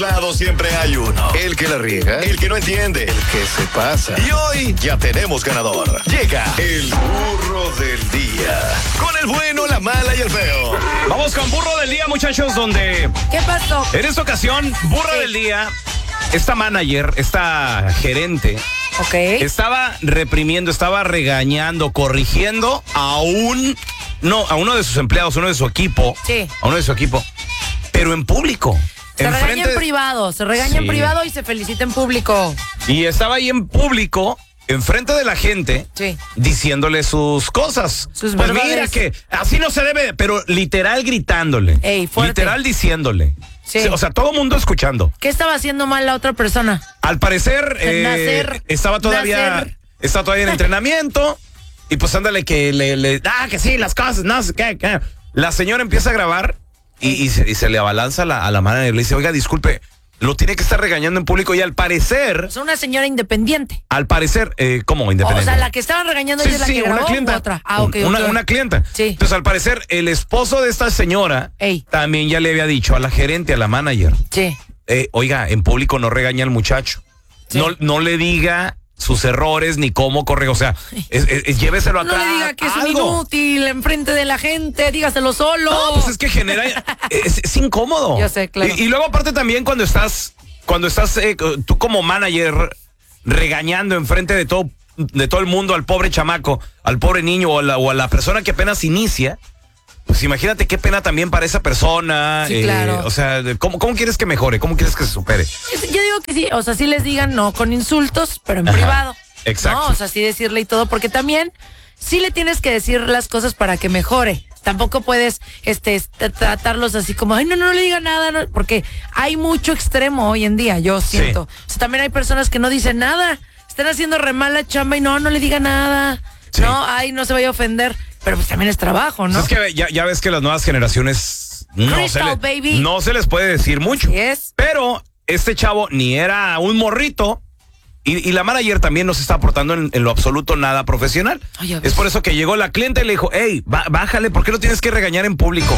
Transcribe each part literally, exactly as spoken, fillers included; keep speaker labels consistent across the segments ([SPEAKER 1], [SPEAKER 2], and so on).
[SPEAKER 1] Lado siempre hay uno. El que la riega, el que no entiende, el que se pasa. Y hoy ya tenemos ganador. Llega el burro del día. Con el bueno, la mala y el feo.
[SPEAKER 2] Vamos con burro del día, muchachos, donde...
[SPEAKER 3] ¿Qué pasó?
[SPEAKER 2] En esta ocasión, burro del día, esta manager, esta gerente...
[SPEAKER 3] Ok.
[SPEAKER 2] Estaba reprimiendo, estaba regañando, corrigiendo a un... No, a uno de sus empleados, uno de su equipo.
[SPEAKER 3] Sí.
[SPEAKER 2] A uno de su equipo. Pero en público.
[SPEAKER 3] Se regaña en
[SPEAKER 2] de...
[SPEAKER 3] privado, se regaña
[SPEAKER 2] Sí.
[SPEAKER 3] en privado y se felicita en público.
[SPEAKER 2] Y estaba ahí en público, enfrente de la gente,
[SPEAKER 3] Sí.
[SPEAKER 2] diciéndole sus cosas.
[SPEAKER 3] Sus
[SPEAKER 2] pues
[SPEAKER 3] verdades.
[SPEAKER 2] mira que así no se debe, pero literal gritándole.
[SPEAKER 3] Ey, fuerte.
[SPEAKER 2] Literal diciéndole.
[SPEAKER 3] Sí.
[SPEAKER 2] O sea, todo el mundo escuchando.
[SPEAKER 3] ¿Qué estaba haciendo mal la otra persona?
[SPEAKER 2] Al parecer, eh,
[SPEAKER 3] Nacer,
[SPEAKER 2] estaba todavía,
[SPEAKER 3] nacer.
[SPEAKER 2] estaba todavía en entrenamiento. Y pues ándale que le, le, ah, que sí, las cosas, no sé qué, qué. La señora empieza a grabar y, y, se, y se le abalanza a la, a la manager y le dice, oiga, disculpe, lo tiene que estar regañando en público. Y al parecer,
[SPEAKER 3] Es una señora independiente.
[SPEAKER 2] al parecer, eh, ¿cómo independiente?
[SPEAKER 3] O sea, la que estaban regañando
[SPEAKER 2] Sí,
[SPEAKER 3] ella es la
[SPEAKER 2] sí,
[SPEAKER 3] que
[SPEAKER 2] una
[SPEAKER 3] grabó
[SPEAKER 2] clienta.
[SPEAKER 3] u otra. Ah, ok.
[SPEAKER 2] Una,
[SPEAKER 3] ok.
[SPEAKER 2] una clienta.
[SPEAKER 3] Sí.
[SPEAKER 2] Entonces, al parecer, el esposo de esta señora
[SPEAKER 3] Ey.
[SPEAKER 2] también ya le había dicho a la gerente, a la manager,
[SPEAKER 3] Sí.
[SPEAKER 2] eh, oiga, en público no regaña al muchacho.
[SPEAKER 3] Sí.
[SPEAKER 2] No, no le diga sus errores ni cómo corre. O sea, es, es- es- lléveselo
[SPEAKER 3] No
[SPEAKER 2] acá.
[SPEAKER 3] le diga que es un
[SPEAKER 2] algo.
[SPEAKER 3] inútil enfrente de la gente, dígaselo solo.
[SPEAKER 2] No, pues es que genera, es, es incómodo.
[SPEAKER 3] Yo sé, claro.
[SPEAKER 2] Y, y luego aparte también cuando estás, cuando estás eh, tú como manager regañando enfrente de todo, de todo el mundo al pobre chamaco, al pobre niño o a la, o a la persona que apenas inicia, pues imagínate qué pena también para esa persona.
[SPEAKER 3] Sí, claro.
[SPEAKER 2] O sea, ¿cómo, ¿cómo quieres que mejore? ¿Cómo quieres que se supere?
[SPEAKER 3] Yo digo que sí, o sea, sí les digan no con insultos, pero en
[SPEAKER 2] Ajá,
[SPEAKER 3] privado.
[SPEAKER 2] exacto.
[SPEAKER 3] No, o sea, sí decirle y todo, porque también sí le tienes que decir las cosas para que mejore. Tampoco puedes este t- tratarlos así como, ay, no, no, no le diga nada, no", porque hay mucho extremo hoy en día, yo siento. O sea, también hay personas que no dicen nada, están haciendo re mala chamba y no, no le diga nada.
[SPEAKER 2] Sí.
[SPEAKER 3] No, ay, no se vaya a ofender, pero pues también es trabajo, ¿no?
[SPEAKER 2] Pues es que ya, ya ves que las nuevas generaciones no se,
[SPEAKER 3] Crystal,
[SPEAKER 2] le-
[SPEAKER 3] baby.
[SPEAKER 2] no se les puede decir mucho.
[SPEAKER 3] Así es.
[SPEAKER 2] Pero este chavo ni era un morrito y, y la manager también no se está aportando en, en lo absoluto nada profesional.
[SPEAKER 3] Ay, ya ves.
[SPEAKER 2] Es por eso que llegó la clienta y le dijo, hey, ba- bájale, ¿por qué lo tienes que regañar en público?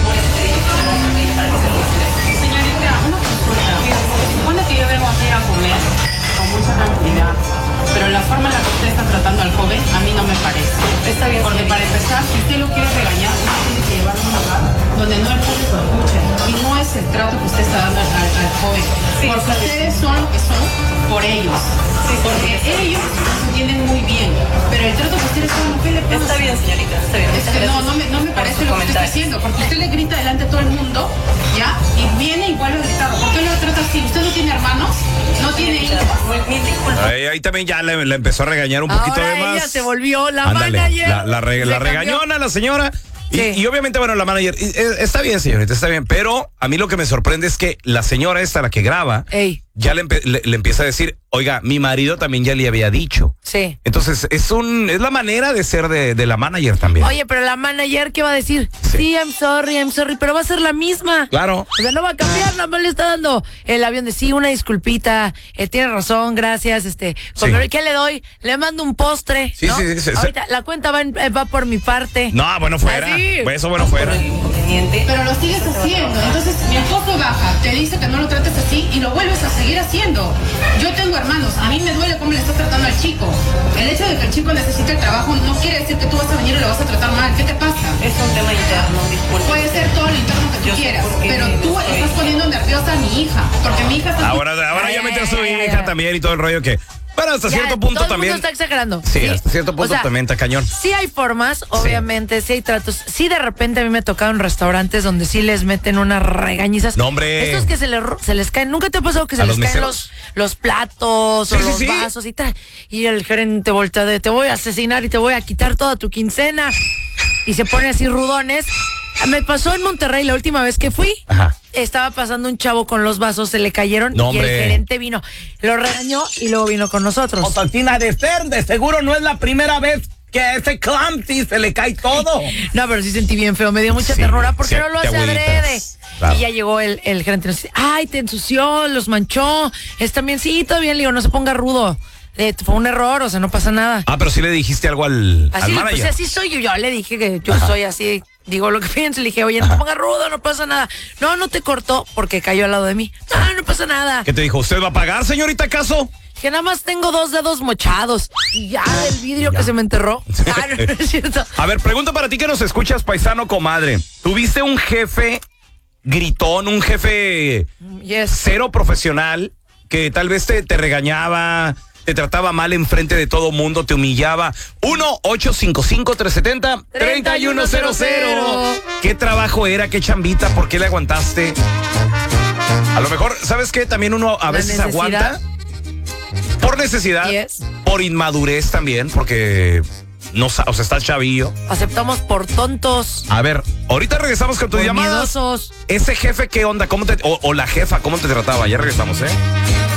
[SPEAKER 4] Señorita, una consulta. Se supone que debemos ir a comer con mucha tranquilidad, pero la forma en la que usted está tratando al joven a mí no me parece. Está bien. Porque para empezar, si usted lo quiere regañar, usted tiene que llevarlo a un lugar donde no el público escuche. Y no es el trato que usted está dando al, al- al joven. Porque ustedes son lo que son por ellos. Porque ellos se entienden muy bien. Pero el trato que ustedes son, ¿qué le pasa?
[SPEAKER 5] Está bien, señorita, está bien.
[SPEAKER 4] Es que no, no me, no me parece lo que usted está haciendo, porque usted le grita delante de todo el mundo, ¿ya? Y viene y vuelve a gritar. ¿Por qué lo trata así? ¿Usted no tiene hermanos? ¿No tiene hijos?
[SPEAKER 5] Mil disculpas.
[SPEAKER 2] Ahí, ahí también ya le, le empezó a regañar un poquito
[SPEAKER 3] Ahora
[SPEAKER 2] de más.
[SPEAKER 3] ella se volvió la
[SPEAKER 2] Ándale,
[SPEAKER 3] manager.
[SPEAKER 2] La, la, re-
[SPEAKER 3] Se
[SPEAKER 2] la
[SPEAKER 3] cambió.
[SPEAKER 2] regañona la señora. Y,
[SPEAKER 3] Sí.
[SPEAKER 2] y obviamente, bueno, la manager, y, eh, está bien, señorita, está bien. Pero a mí lo que me sorprende es que la señora esta, la que graba,
[SPEAKER 3] Ey,
[SPEAKER 2] ya le, empe- le- le empieza a decir, oiga, mi marido también ya le había dicho.
[SPEAKER 3] sí.
[SPEAKER 2] Entonces, es un es la manera de ser de, de la manager también.
[SPEAKER 3] Oye, pero la manager, ¿qué va a decir? Sí. I'm sorry, I'm sorry, pero va a ser la misma.
[SPEAKER 2] Claro.
[SPEAKER 3] O sea, no va a cambiar, nada más le está dando el avión de sí, una disculpita, eh, tiene razón, gracias, este,
[SPEAKER 2] Sí.
[SPEAKER 3] porque, ¿qué le doy? Le mando un postre,
[SPEAKER 2] Sí,
[SPEAKER 3] ¿no?
[SPEAKER 2] sí, sí, sí, sí.
[SPEAKER 3] Ahorita la cuenta va, en- eh, va por mi parte.
[SPEAKER 2] No, bueno, fuera.
[SPEAKER 3] Así.
[SPEAKER 2] Pues eso, bueno, fuera.
[SPEAKER 5] Inconveniente.
[SPEAKER 4] Pero lo sigues haciendo. Entonces mi esposo baja, te dice que no lo trates así y lo vuelves a seguir haciendo. Yo tengo hermanos, a mí me duele cómo le estás tratando al chico. El hecho de que el chico necesite el trabajo no quiere decir que tú vas a venir y lo vas a tratar mal. ¿Qué te pasa?
[SPEAKER 5] Es un tema interno, disculpe.
[SPEAKER 4] Puede ser todo lo interno que tú
[SPEAKER 5] Yo sé
[SPEAKER 4] quieras,
[SPEAKER 5] por qué
[SPEAKER 4] pero
[SPEAKER 5] me
[SPEAKER 4] tú
[SPEAKER 5] estoy-
[SPEAKER 4] estás poniendo nerviosa a mi hija, porque mi hija está...
[SPEAKER 2] Ahora, ahora ya
[SPEAKER 3] Ay,
[SPEAKER 2] metió a su
[SPEAKER 3] ay, ay,
[SPEAKER 2] hija
[SPEAKER 3] ay.
[SPEAKER 2] también y todo el rollo que. Bueno, hasta
[SPEAKER 3] Ya,
[SPEAKER 2] cierto punto
[SPEAKER 3] todo el
[SPEAKER 2] también.
[SPEAKER 3] mundo está exagerando.
[SPEAKER 2] Sí, hasta cierto punto
[SPEAKER 3] O sea,
[SPEAKER 2] también está cañón.
[SPEAKER 3] Sí hay formas, obviamente, sí. hay tratos. Sí, de repente a mí me tocaron restaurantes donde sí les meten unas regañizas.
[SPEAKER 2] No, hombre.
[SPEAKER 3] Estos que se les, ro- se les caen, ¿nunca te ha pasado que se
[SPEAKER 2] ¿A
[SPEAKER 3] les
[SPEAKER 2] los
[SPEAKER 3] caen
[SPEAKER 2] meseros?
[SPEAKER 3] los, los platos
[SPEAKER 2] Sí,
[SPEAKER 3] o
[SPEAKER 2] sí,
[SPEAKER 3] los
[SPEAKER 2] sí.
[SPEAKER 3] vasos y tal? Y el gerente voltea de, te voy a asesinar y te voy a quitar toda tu quincena. Y se pone así rudones. Me pasó en Monterrey la última vez que fui.
[SPEAKER 2] Ajá.
[SPEAKER 3] Estaba pasando un chavo con los vasos, se le cayeron
[SPEAKER 2] No,
[SPEAKER 3] y el
[SPEAKER 2] hombre.
[SPEAKER 3] gerente vino, lo regañó y luego vino con nosotros.
[SPEAKER 6] Osaltina, de ser, de seguro no es la primera vez que a ese Clumpty se le cae todo.
[SPEAKER 3] No, pero sí sentí bien feo, me dio mucha
[SPEAKER 2] Sí,
[SPEAKER 3] ternura porque
[SPEAKER 2] sí,
[SPEAKER 3] no lo
[SPEAKER 2] te
[SPEAKER 3] hace
[SPEAKER 2] agüitas.
[SPEAKER 3] adrede.
[SPEAKER 2] Claro.
[SPEAKER 3] Y ya llegó el, el gerente y nos dice, ay, te ensució, los manchó, está bien, sí, todo bien, le digo, no se ponga rudo. Eh, fue un error, o sea, no pasa nada.
[SPEAKER 2] Ah, pero sí le dijiste algo al, al
[SPEAKER 3] Así,
[SPEAKER 2] manager.
[SPEAKER 3] pues así soy yo, yo le dije que yo
[SPEAKER 2] Ajá.
[SPEAKER 3] soy así, digo lo que pienso. Le dije, oye, no te pongas rudo, no pasa nada. No, no te cortó porque cayó al lado de mí. No, no pasa nada.
[SPEAKER 2] ¿Qué te dijo? ¿Usted va a pagar, señorita, acaso?
[SPEAKER 3] Que nada más tengo dos dedos mochados. Y ya del vidrio que se me enterró. Ah, no, no es cierto.
[SPEAKER 2] A ver, pregunta para ti que nos escuchas, paisano, comadre. ¿Tuviste un jefe gritón, un jefe
[SPEAKER 3] Yes.
[SPEAKER 2] cero profesional que tal vez te, te regañaba, te trataba mal enfrente de todo mundo, te humillaba? uno ocho cinco cinco, tres siete cero, tres uno cero cero. ¿Qué trabajo era? ¿Qué chambita? ¿Por qué le aguantaste? A lo mejor, ¿sabes qué? También uno a
[SPEAKER 3] La
[SPEAKER 2] veces
[SPEAKER 3] necesidad.
[SPEAKER 2] aguanta por necesidad,
[SPEAKER 3] Yes.
[SPEAKER 2] por inmadurez también, porque no, sa- o sea, estás chavillo.
[SPEAKER 3] Aceptamos por tontos,
[SPEAKER 2] A ver, ahorita regresamos con tu
[SPEAKER 3] por
[SPEAKER 2] llamada.
[SPEAKER 3] miedosos.
[SPEAKER 2] Ese jefe, ¿qué onda? ¿Cómo te, o, o la jefa, ¿cómo te trataba? Ya regresamos, ¿eh?